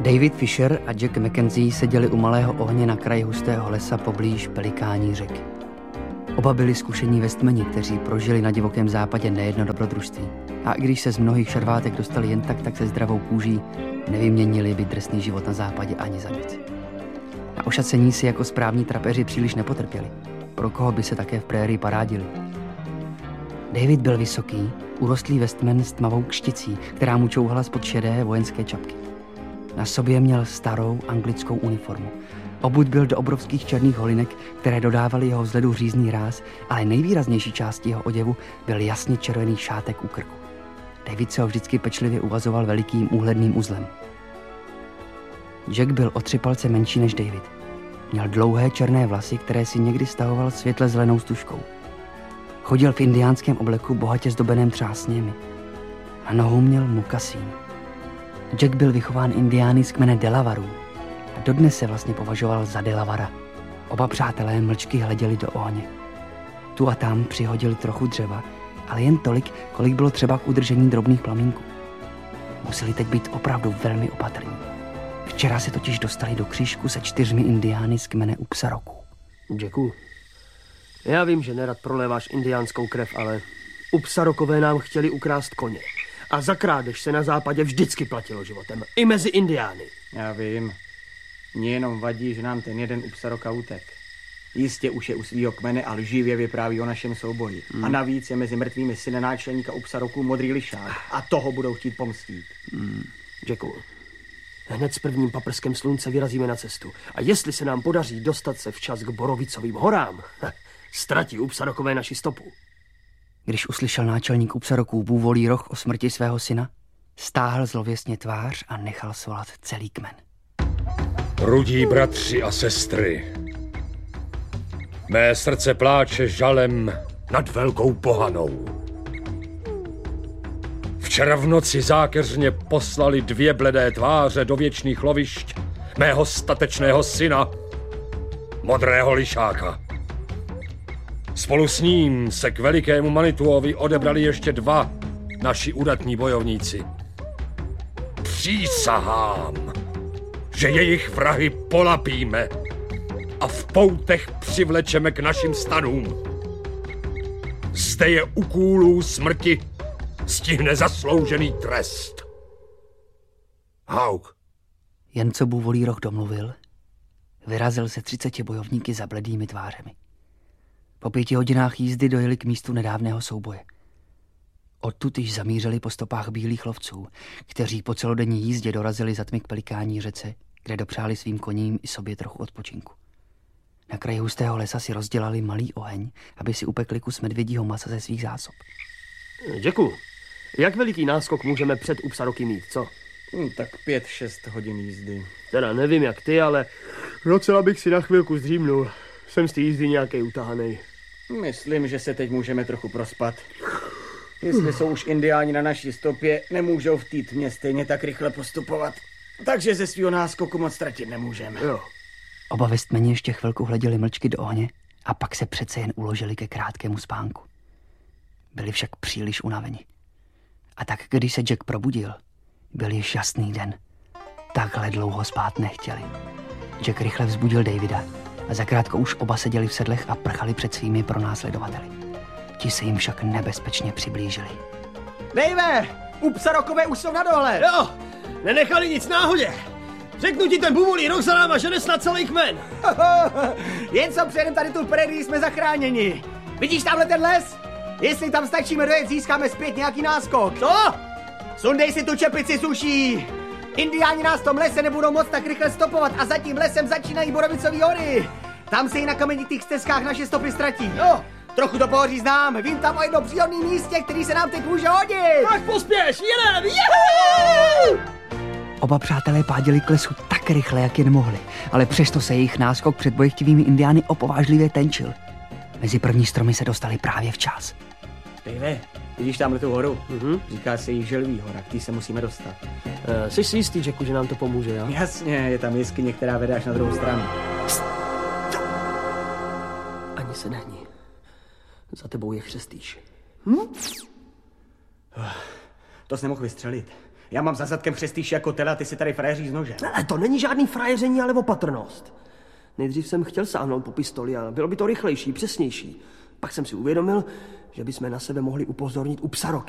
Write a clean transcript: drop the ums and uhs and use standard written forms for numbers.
David Fisher a Jack Mackenzie seděli u malého ohně na kraji hustého lesa poblíž Pelikání řeky. Oba byli zkušení Westmani, kteří prožili na divokém západě nejedno dobrodružství. A i když se z mnohých šarvátek dostali jen tak se zdravou kůží, nevyměnili by drsný život na západě ani za nic. Na ošacení si jako správní trapeři příliš nepotrpěli. Pro koho by se také v prérii parádili? David byl vysoký, urostlý Westman s tmavou kšticí, která mu čouhala spod šedé vojenské čapky. Na sobě měl starou anglickou uniformu. Obut byl do obrovských černých holinek, které dodávaly jeho vzhledu řízný ráz, ale nejvýraznější částí jeho oděvu byl jasně červený šátek u krku. David se ho vždycky pečlivě uvazoval velikým úhledným uzlem. Jack byl o 3 palce menší než David. Měl dlouhé černé vlasy, které si někdy stahoval světle zelenou stužkou. Chodil v indiánském obleku bohatě zdobeném třásněmi. Na nohou měl mukasín. Jack byl vychován indiány z kmene Delawarů a dodnes se vlastně považoval za Delawara. Oba přátelé mlčky hleděli do ohně. Tu a tam přihodili trochu dřeva, ale jen tolik, kolik bylo třeba k udržení drobných plamínků. Museli teď být opravdu velmi opatrní. Včera se totiž dostali do křížku se 4 indiány z kmene Upsaroků. Jacku, já vím, že nerad proléváš indiánskou krev, ale Upsarokové nám chtěli ukrást koně. A za krádež se na západě vždycky platilo životem. I mezi indiány. Já vím. Mně jenom vadí, že nám ten jeden Upsaroka utek. Jistě už je u svýho kmene a lživě vypráví o našem souboji. A navíc je mezi mrtvými synem náčelníka Upsaroků modrý lišák. A toho budou chtít pomstít. Jacku, hned s prvním paprskem slunce vyrazíme na cestu. A jestli se nám podaří dostat se včas k Borovicovým horám, ztratí Upsarokové naši stopu. Když uslyšel náčelník Upsaroků bůvolí roh o smrti svého syna, stáhl zlověstně tvář a nechal svolat celý kmen. Rudí bratři a sestry, mé srdce pláče žalem nad velkou pohanou. Včera v noci zákeřně poslali 2 bledé tváře do věčných lovišť mého statečného syna, modrého lišáka. Spolu s ním se k velikému Manituovi odebrali ještě 2 naši udatní bojovníci. Přísahám, že jejich vrahy polapíme a v poutech přivlečeme k našim stanům. Zde je u kůlů smrti stihne zasloužený trest. Hauk. Jen co bůvolí roh domluvil, vyrazil se 30 bojovníky za bledými tvářemi. Po 5 hodinách jízdy dojeli k místu nedávného souboje. Odtud již zamířili po stopách bílých lovců, kteří po celodenní jízdě dorazili za tmy k Pelikání řece, kde dopřáli svým koním i sobě trochu odpočinku. Na kraji hustého lesa si rozdělali malý oheň, aby si upekli kus medvědího masa ze svých zásob. Jacku, jak veliký náskok můžeme před Upsaroky mít, co? Tak 5-6 hodin jízdy. Teda nevím jak ty, ale docela bych si na chvilku zdřímnul. Jsem z té jízdy nějakej utahanej. Myslím, že se teď můžeme trochu prospat. Jestli jsou už indiáni na naší stopě, nemůžou v té tmě stejně tak rychle postupovat. Takže ze svýho náskoku moc ztratit nemůžeme. Jo. Oba Westmani ještě chvilku hleděli mlčky do ohně a pak se přece jen uložili ke krátkému spánku. Byli však příliš unaveni. A tak, když se Jack probudil, byl již jasný den. Takhle dlouho spát nechtěli. Jack rychle vzbudil Davida a zakrátko už oba seděli v sedlech a prchali před svými pronásledovateli. Ti se jim však nebezpečně přiblížili. Dave, Upsarokové už jsou na dole. Jo, nenechali nic náhodě. Řeknu ti, ten bůvolí roh za náma žene snad celý kmen. Jen co přejdem tady tu prérii, jsme zachráněni. Vidíš tamhle ten les? Jestli tam stačíme dojet, získáme zpět nějaký náskok. Co? Sundej si tu čepici, suší. Indiáni nás v tom lese nebudou moc tak rychle stopovat a za tím lesem začínají Borovicový hory. Tam se i na kamenitých stezkách naše stopy ztratí. Jo. Trochu to pohoří znám, vím tam o jedno příhodný místě, který se nám teď může hodit. Tak pospěš, jedem, juhu! Oba přátelé páděli k lesu tak rychle, jak jen mohli, ale přesto se jejich náskok před bojechtivými indiány opovážlivě tenčil. Mezi první stromy se dostali právě včas. Dave, vidíš tamhle tu horu? Říká se jí Želví hora, k tý se musíme dostat. Jsi si jistý, Jacku, že nám to pomůže, jo? Jasně, je tam jeskyně, která vede až na druhou stranu. Ani se nehni. Za tebou je chřestýš. To jsi nemohl vystřelit. Já mám za zadkem přestýši jako tele a ty si tady frajeří s nožem. Ne, to není žádný frajeření, ale opatrnost. Nejdřív jsem chtěl sáhnout po pistoli a bylo by to rychlejší, přesnější. Pak jsem si uvědomil, že bychom na sebe mohli upozornit u Psa Roky.